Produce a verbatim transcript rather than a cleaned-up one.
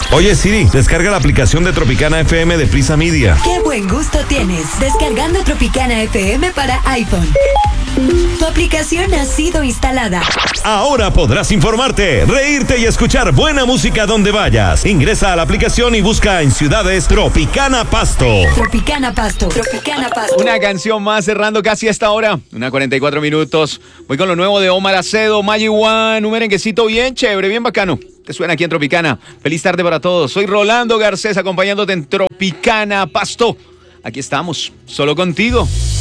Oye Siri, descarga la aplicación de Tropicana F M de Prisa Media. ¡Qué buen gusto tienes! Descargando Tropicana F M para iPhone. Tu aplicación ha sido instalada. Ahora podrás informarte, reírte y escuchar buena música donde vayas. Ingresa a la aplicación y busca en ciudades Tropicana Pasto. Tropicana Pasto. Tropicana Pasto. Una canción más cerrando casi hasta ahora. Una cuarenta y cuatro minutos. Voy con lo nuevo de Omar Acedo, Magic One, un merenguecito bien chévere, bien bacano. Te suena aquí en Tropicana. Feliz tarde para todos. Soy Rolando Garcés acompañándote en Tropicana Pasto. Aquí estamos, solo contigo.